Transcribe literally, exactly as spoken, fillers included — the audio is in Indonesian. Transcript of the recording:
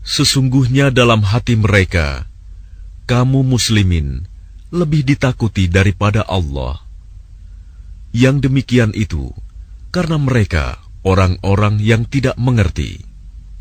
Sesungguhnya dalam hati mereka, kamu muslimin lebih ditakuti daripada Allah. Yang demikian itu karena mereka orang-orang yang tidak mengerti.